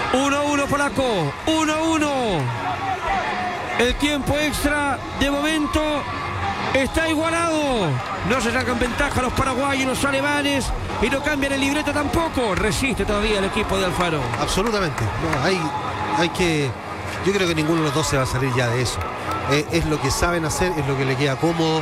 1-1 polaco, 1-1. El tiempo extra de momento está igualado. No se sacan ventaja los paraguayos, los alemanes, y no cambian el libreto tampoco. Resiste todavía el equipo de Alfaro. Absolutamente. No, hay que... Yo creo que ninguno de los dos se va a salir ya de eso. Es lo que saben hacer, es lo que le queda cómodo,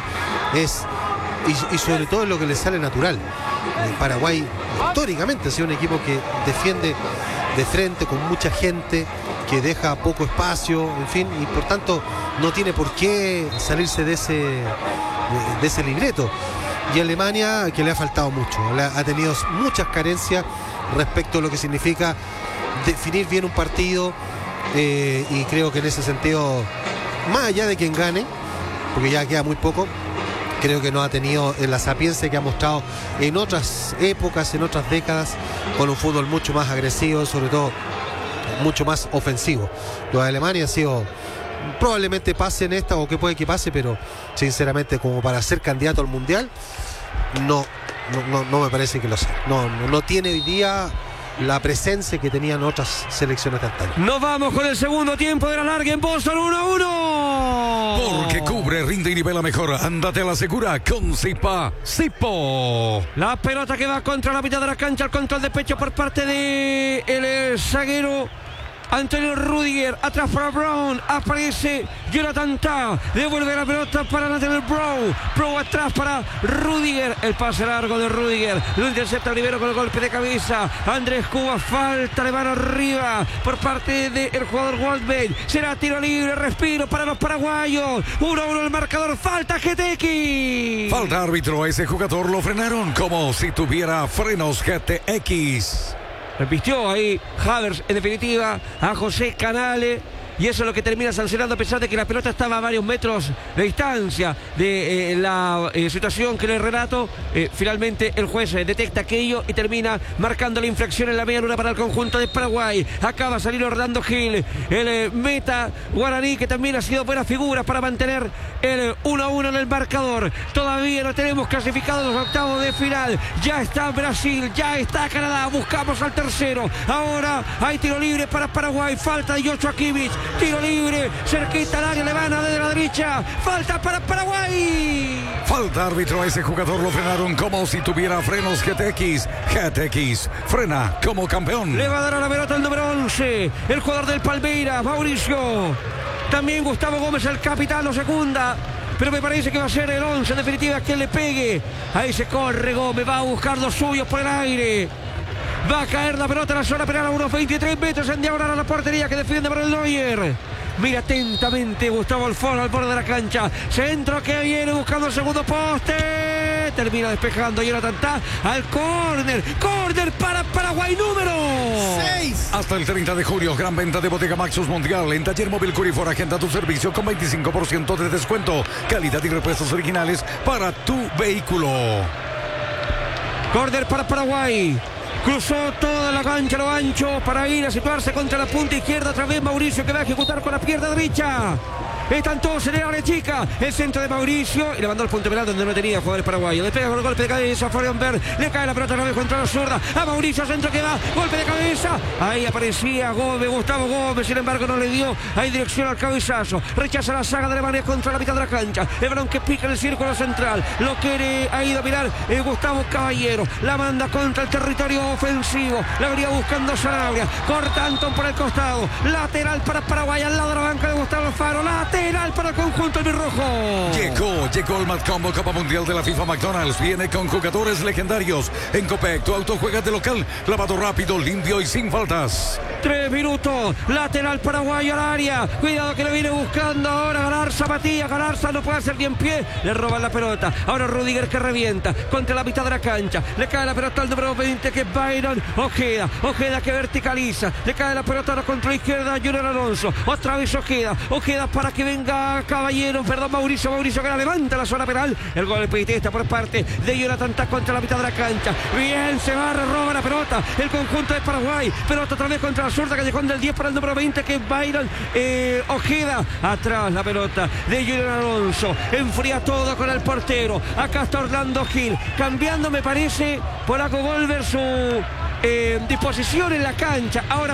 y sobre todo es lo que les sale natural. Paraguay históricamente ha sido un equipo que defiende de frente con mucha gente, que deja poco espacio, en fin, y por tanto no tiene por qué salirse de ese libreto. Y Alemania, que le ha faltado mucho, ha tenido muchas carencias respecto a lo que significa definir bien un partido, y creo que en ese sentido, más allá de quien gane, porque ya queda muy poco, creo que no ha tenido la sapiencia que ha mostrado en otras épocas, en otras décadas, con un fútbol mucho más agresivo, sobre todo mucho más ofensivo. Lo de Alemania ha sido, probablemente pase en esta, o que puede que pase, pero sinceramente como para ser candidato al Mundial, no me parece que lo sea. No tiene hoy día la presencia que tenían otras selecciones de antaño. Nos vamos con el segundo tiempo de la larga en Boston, 1-1. Porque cubre, rinde y nivela mejor. Ándate a la segura con Sipo. La pelota que va contra la mitad de la cancha, el control de pecho por parte de el zaguero Antonio Rudiger, atrás para Brown, aparece Jonathan Tah, devuelve la pelota para Nathaniel Brown atrás para Rudiger, el pase largo de Rudiger, lo intercepta Rivero con el golpe de cabeza, Andrés Cuba, falta de mano arriba por parte del jugador Waldbeck, será tiro libre, respiro para los paraguayos, 1-1 el marcador, falta GTX. Falta árbitro, a ese jugador lo frenaron como si tuviera frenos GTX. Repistió ahí Havers, en definitiva, a José Canale. Y eso es lo que termina sancionando, a pesar de que la pelota estaba a varios metros de distancia de la situación que le relato. Finalmente el juez detecta aquello y termina marcando la infracción en la media luna para el conjunto de Paraguay. Acaba de salir Orlando Gil, el meta guaraní, que también ha sido buena figura para mantener el 1-1 en el marcador. Todavía no tenemos clasificados los octavos de final. Ya está Brasil, ya está Canadá. Buscamos al tercero. Ahora hay tiro libre para Paraguay. Falta de Joshua Kimmich. Tiro libre, cerquita al área alemana desde la derecha. Falta para Paraguay. Falta árbitro, a ese jugador lo frenaron como si tuviera frenos GTX. GTX frena como campeón. Le va a dar a la pelota el número 11, el jugador del Palmeiras, Mauricio. También Gustavo Gómez, el capitán, lo secunda. Pero me parece que va a ser el 11 en definitiva quien le pegue. Ahí se corre Gómez, va a buscar los suyos por el aire. Va a caer la pelota en la zona penal a unos 23 metros en diagonal a la portería que defiende para el Neuer. Mira atentamente Gustavo Alfaro al borde de la cancha. Centro que viene buscando el segundo poste. Termina despejando Jonathan Tah al córner. Córner para Paraguay número 6. Hasta el 30 de julio, gran venta de Bodega Maxus Mundial. En Taller Móvil Curifor, agenda tu servicio con 25% de descuento. Calidad y repuestos originales para tu vehículo. Córner para Paraguay. Cruzó toda la cancha, lo ancho, para ir a situarse contra la punta izquierda. Otra vez Mauricio, que va a ejecutar con la pierna derecha. Están todos en el área chica. El centro de Mauricio y le mandó al punto penal donde no tenía jugadores paraguayos. Despega con el golpe de cabeza. Florian Berg le cae la pelota otra vez contra la zurda. A Mauricio, centro que va. Golpe de cabeza. Ahí aparecía Gómez, Gustavo Gómez. Sin embargo, no le dio ahí dirección al cabezazo. Rechaza la saga de Alemania contra la mitad de la cancha. El balón que pica en el círculo central. Lo quiere ahí dominar Gustavo Caballero. La manda contra el territorio ofensivo. La venía buscando Sanabria. Corta Anton por el costado. Lateral para Paraguay al lado de la banca de Gustavo Alfaro. Lateral para el conjunto albirrojo. Llegó el Matcombo Copa Mundial de la FIFA McDonald's. Viene con jugadores legendarios. En Copec, tu auto juega de local. Lavado rápido, limpio y sin faltas. 3 minutos. Lateral Paraguay al área. Cuidado que lo viene buscando ahora Galarza. Matías Galarza no puede hacer bien pie. Le roban la pelota. Ahora Rudiger que revienta contra la mitad de la cancha. Le cae la pelota al número 20 que es Byron Ojeda. Ojeda que verticaliza. Le cae la pelota ahora contra la izquierda Junior Alonso. Otra vez Ojeda. Ojeda para que venga Caballero, perdón, Mauricio que la levanta la zona penal. El gol está por parte de Jonathan Tah contra la mitad de la cancha. Bien, se va, roba la pelota el conjunto de Paraguay. Pelota otra vez contra la zurda, callejón del 10 para el número 20 que es Byron Ojeda. Atrás la pelota de Junior Alonso. Enfría todo con el portero. Acá está Orlando Gil. Cambiando, me parece, Polaco Volver su disposición en la cancha. Ahora